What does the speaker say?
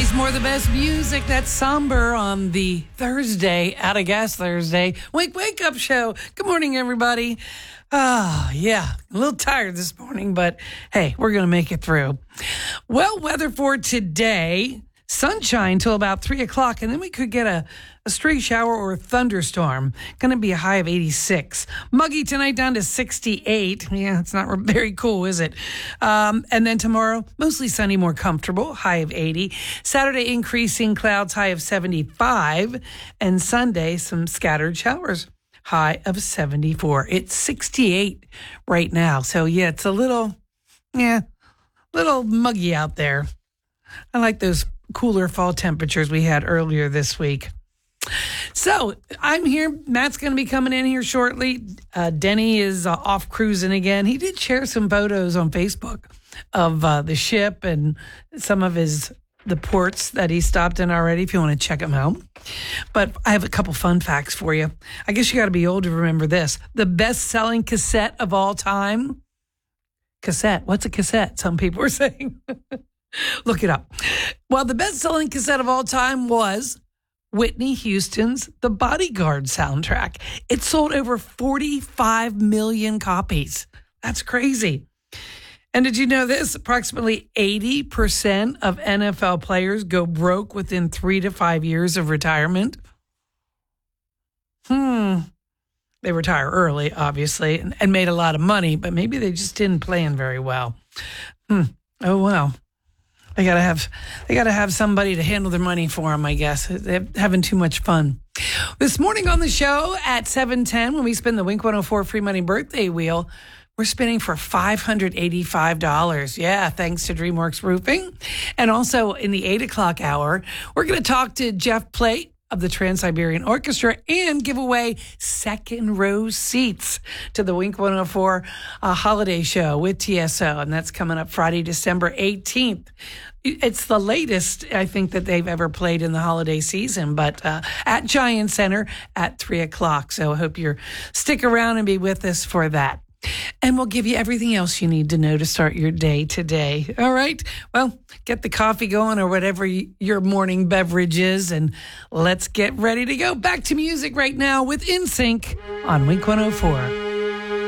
Always more of the best music. That's Somber on the Thursday, Out of Gas Thursday. Wake up show. Good morning, everybody. Yeah, a little tired this morning, but hey, we're going to make it through. Well, weather for today, sunshine till about 3 o'clock, and then we could get a stray shower or a thunderstorm. Going to be a high of 86. Muggy tonight down to 68. Yeah, it's not very cool, is it? And then tomorrow, mostly sunny, more comfortable, high of 80. Saturday, increasing clouds, high of 75. And Sunday, some scattered showers, high of 74. It's 68 right now. So, yeah, it's a little muggy out there. I like those cooler fall temperatures we had earlier this week. So I'm here. Matt's going to be coming in here shortly. Denny is off cruising again. He did share some photos on Facebook of the ship and some of the ports that he stopped in already, if you want to check them out. But I have a couple fun facts for you. I guess you got to be old to remember this. The best-selling cassette of all time. Cassette. What's a cassette? Some people are saying. Look it up. Well, the best-selling cassette of all time was Whitney Houston's The Bodyguard soundtrack. It sold over 45 million copies. That's crazy. And did you know this? Approximately 80% of NFL players go broke within 3 to 5 years of retirement. They retire early, obviously, and made a lot of money, but maybe they just didn't plan very well. Oh, wow. They gotta have somebody to handle their money for them, I guess. They're having too much fun. This morning on the show at 7:10, when we spin the Wink 104 Free Money Birthday Wheel, we're spinning for $585. Yeah, thanks to DreamWorks Roofing. And also in the 8 o'clock hour, we're going to talk to Jeff Plate of the Trans-Siberian Orchestra and give away second row seats to the Wink 104 holiday show with TSO. And that's coming up Friday, December 18th. It's the latest, I think, that they've ever played in the holiday season, but at Giant Center at 3 o'clock. So I hope you'll stick around and be with us for that. And we'll give you everything else you need to know to start your day today. All right? Well, get the coffee going or whatever your morning beverage is, and let's get ready to go. Back to music right now with NSYNC on Wink 104.